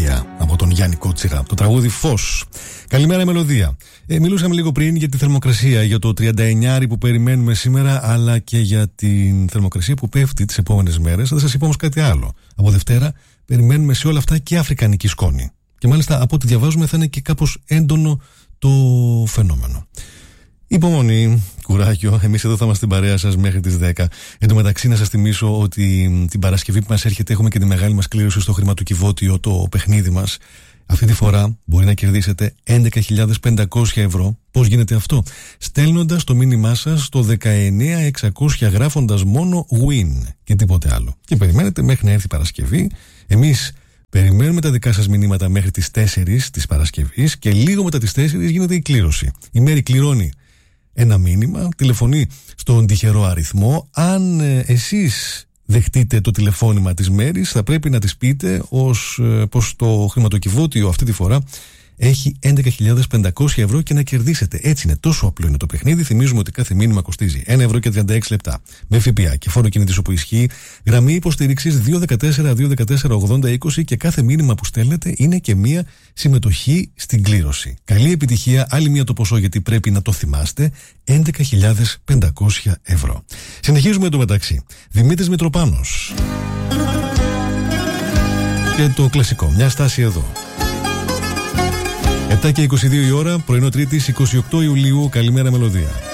επιτυχία από τον Γιάννη Κότσιρα, το τραγούδι Φως. Καλημέρα Μελωδία. Μιλούσαμε λίγο πριν για τη θερμοκρασία, για το 39 που περιμένουμε σήμερα, αλλά και για την θερμοκρασία που πέφτει τις επόμενες μέρες. Θα σας είπα όμως κάτι άλλο. Από Δευτέρα περιμένουμε σε όλα αυτά και αφρικανική σκόνη. Και μάλιστα από ό,τι διαβάζουμε θα είναι και κάπως έντονο το φαινόμενο. Υπομονή, κουράγιο. Εμείς εδώ θα είμαστε στην παρέα σας μέχρι τις 10. Εν τω μεταξύ, να σας θυμίσω ότι την Παρασκευή που μας έρχεται έχουμε και τη μεγάλη μας κλήρωση στο χρηματοκιβώτιο, το παιχνίδι μας. Αυτή τη φορά μπορεί να κερδίσετε 11.500 ευρώ. Πώς γίνεται αυτό? Στέλνοντας το μήνυμά σας στο 19600 γράφοντας μόνο win και τίποτε άλλο. Και περιμένετε μέχρι να έρθει η Παρασκευή. Εμείς περιμένουμε τα δικά σας μηνύματα μέχρι τις 4 της Παρασκευής και λίγο μετά τις 4 γίνεται η κλήρωση. Η Μέρη κληρώνει ένα μήνυμα, τηλεφωνεί στον τυχερό αριθμό. Αν εσείς δεχτείτε το τηλεφώνημα της Μέρης, θα πρέπει να της πείτε πως το χρηματοκιβώτιο αυτή τη φορά έχει 11.500 ευρώ και να κερδίσετε. Έτσι είναι, τόσο απλό είναι το παιχνίδι. Θυμίζουμε ότι κάθε μήνυμα κοστίζει 1 ευρώ και 36 λεπτά. Με ΦΠΑ και φόρο κινητής όπου ισχύει. Γραμμή υποστήριξης 214-214-80-20 και κάθε μήνυμα που στέλνετε είναι και μία συμμετοχή στην κλήρωση. Καλή επιτυχία, άλλη μία το ποσό γιατί πρέπει να το θυμάστε. 11.500 ευρώ. Συνεχίζουμε εντωμεταξύ. Δημήτρης Μητροπάνος. Και το κλασικό, μια στάση εδώ. 7 και 22 η ώρα, πρωινό Τρίτης 28 Ιουλίου. Καλημέρα Μελωδία.